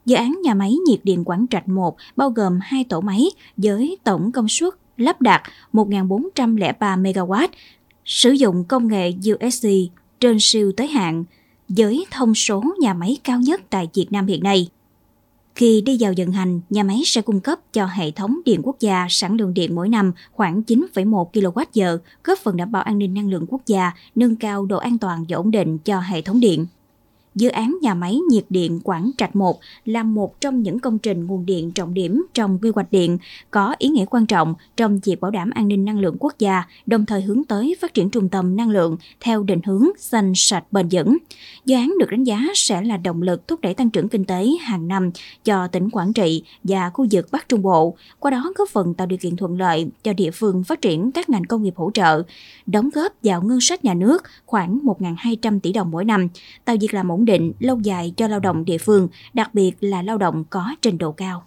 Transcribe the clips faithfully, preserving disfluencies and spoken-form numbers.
Dự án nhà máy nhiệt điện Quảng Trạch một bao gồm hai tổ máy với tổng công suất lắp đặt một nghìn bốn trăm lẻ ba mê ga oát, sử dụng công nghệ u ét xê trên siêu tới hạn, với thông số nhà máy cao nhất tại Việt Nam hiện nay. Khi đi vào vận hành, nhà máy sẽ cung cấp cho hệ thống điện quốc gia sản lượng điện mỗi năm khoảng chín phẩy một ki lô oát giờ, góp phần đảm bảo an ninh năng lượng quốc gia, nâng cao độ an toàn và ổn định cho hệ thống điện. Dự án nhà máy nhiệt điện Quảng Trạch một là một trong những công trình nguồn điện trọng điểm trong quy hoạch điện, có ý nghĩa quan trọng trong việc bảo đảm an ninh năng lượng quốc gia, đồng thời hướng tới phát triển trung tâm năng lượng theo định hướng xanh sạch bền vững. Dự án được đánh giá sẽ là động lực thúc đẩy tăng trưởng kinh tế hàng năm cho tỉnh Quảng Trị và khu vực Bắc Trung Bộ, qua đó góp phần tạo điều kiện thuận lợi cho địa phương phát triển các ngành công nghiệp hỗ trợ, đóng góp vào ngân sách nhà nước khoảng một nghìn hai trăm tỷ đồng mỗi năm, tạo việc làm ổn định lâu dài cho lao động địa phương, đặc biệt là lao động có trình độ cao.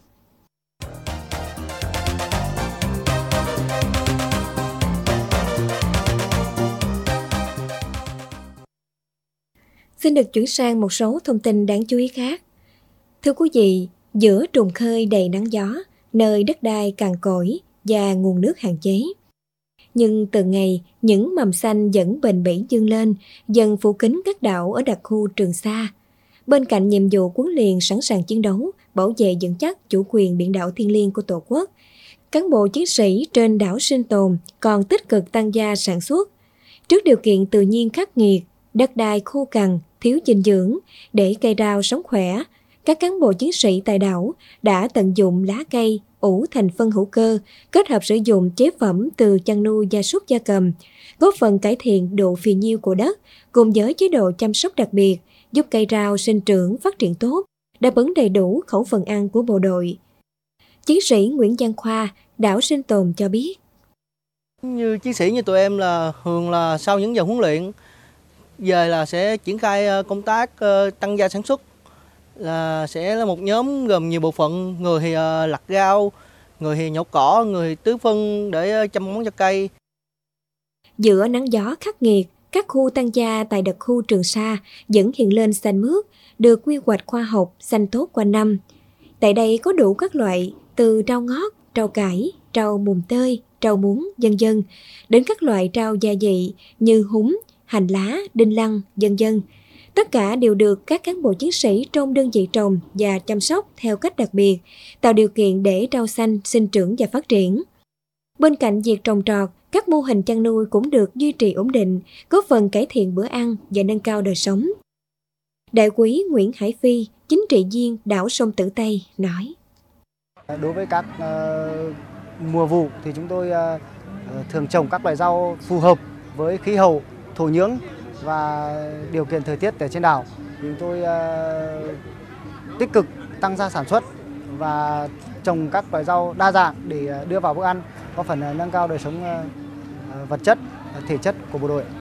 Xin được chuyển sang một số thông tin đáng chú ý khác. Thưa quý vị, giữa trùng khơi đầy nắng gió, nơi đất đai cằn cỗi và nguồn nước hạn chế, nhưng từ ngày những mầm xanh vẫn bền bỉ dương lên, dần phủ kín các đảo ở đặc khu Trường Sa. Bên cạnh nhiệm vụ huấn luyện sẵn sàng chiến đấu, bảo vệ vững chắc chủ quyền biển đảo thiêng liêng của Tổ quốc, cán bộ chiến sĩ trên đảo sinh tồn còn tích cực tăng gia sản xuất. Trước điều kiện tự nhiên khắc nghiệt, đất đai khô cằn, thiếu dinh dưỡng, để cây rau sống khỏe, các cán bộ chiến sĩ tại đảo đã tận dụng lá cây ủ thành phân hữu cơ, kết hợp sử dụng chế phẩm từ chăn nuôi gia súc gia cầm, góp phần cải thiện độ phì nhiêu của đất, cùng với chế độ chăm sóc đặc biệt, giúp cây rau sinh trưởng phát triển tốt, đáp ứng đầy đủ khẩu phần ăn của bộ đội. Chiến sĩ Nguyễn Văn Khoa, đảo sinh tồn cho biết. Như chiến sĩ như tụi em là thường là sau những giờ huấn luyện, về là sẽ triển khai công tác tăng gia sản xuất, là sẽ là một nhóm gồm nhiều bộ phận, người thì lặt rau, người thì nhổ cỏ, người thì tưới phân để chăm bón cho cây. Giữa nắng gió khắc nghiệt, các khu tăng gia tại đặc khu Trường Sa vẫn hiện lên xanh mướt, được quy hoạch khoa học, xanh tốt quanh năm. Tại đây có đủ các loại, từ rau ngót, rau cải, rau mùng tơi, rau muống, vân vân, đến các loại rau gia vị như húng, hành lá, đinh lăng, vân vân. Tất cả đều được các cán bộ chiến sĩ trong đơn vị trồng và chăm sóc theo cách đặc biệt, tạo điều kiện để rau xanh sinh trưởng và phát triển. Bên cạnh việc trồng trọt, các mô hình chăn nuôi cũng được duy trì ổn định, góp phần cải thiện bữa ăn và nâng cao đời sống. Đại úy Nguyễn Hải Phi, chính trị viên đảo Sông Tử Tây nói. Đối với các uh, mùa vụ thì chúng tôi uh, thường trồng các loại rau phù hợp với khí hậu, thổ nhưỡng và điều kiện thời tiết ở trên đảo. Chúng tôi uh, tích cực tăng gia sản xuất và trồng các loại rau đa dạng để đưa vào bữa ăn, có phần nâng cao đời sống uh, vật chất, thể chất của bộ đội.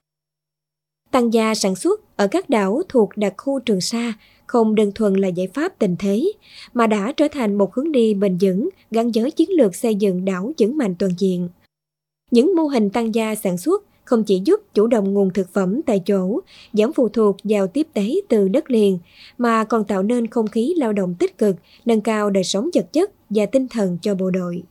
Tăng gia sản xuất ở các đảo thuộc đặc khu Trường Sa không đơn thuần là giải pháp tình thế, mà đã trở thành một hướng đi bền vững gắn với chiến lược xây dựng đảo vững mạnh toàn diện. Những mô hình tăng gia sản xuất không chỉ giúp chủ động nguồn thực phẩm tại chỗ, giảm phụ thuộc vào tiếp tế từ đất liền, mà còn tạo nên không khí lao động tích cực, nâng cao đời sống vật chất và tinh thần cho bộ đội.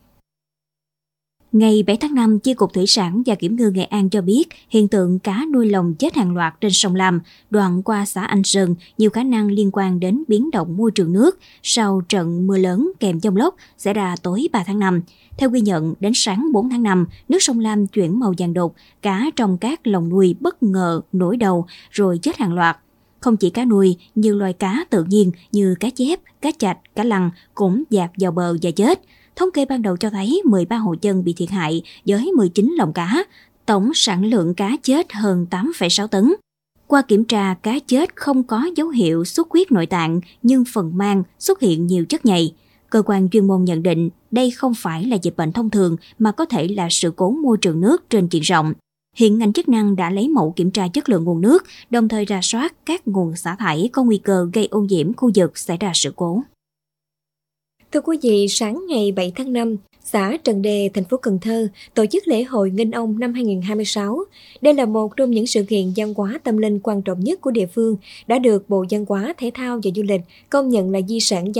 Ngày bảy tháng năm, Chi cục Thủy sản và Kiểm ngư Nghệ An cho biết hiện tượng cá nuôi lồng chết hàng loạt trên sông Lam, đoạn qua xã Anh Sơn, nhiều khả năng liên quan đến biến động môi trường nước sau trận mưa lớn kèm dông lốc xảy ra tối ba tháng năm. Theo ghi nhận, đến sáng bốn tháng năm, nước sông Lam chuyển màu vàng đục, cá trong các lồng nuôi bất ngờ nổi đầu rồi chết hàng loạt. Không chỉ cá nuôi, nhiều loài cá tự nhiên như cá chép, cá chạch, cá lăng cũng dạt vào bờ và chết. Thống kê ban đầu cho thấy mười ba hộ dân bị thiệt hại với mười chín lồng cá, tổng sản lượng cá chết hơn tám phẩy sáu tấn. Qua kiểm tra, cá chết không có dấu hiệu xuất huyết nội tạng, nhưng phần mang xuất hiện nhiều chất nhầy. Cơ quan chuyên môn nhận định đây không phải là dịch bệnh thông thường mà có thể là sự cố môi trường nước trên diện rộng. Hiện ngành chức năng đã lấy mẫu kiểm tra chất lượng nguồn nước, đồng thời rà soát các nguồn xả thải có nguy cơ gây ô nhiễm khu vực xảy ra sự cố. Thưa quý vị, sáng ngày bảy tháng năm, xã Trần Đề, thành phố Cần Thơ tổ chức lễ hội Nghinh Ông năm hai không hai sáu. Đây là một trong những sự kiện văn hóa tâm linh quan trọng nhất của địa phương, đã được Bộ Văn hóa, Thể thao và Du lịch công nhận là di sản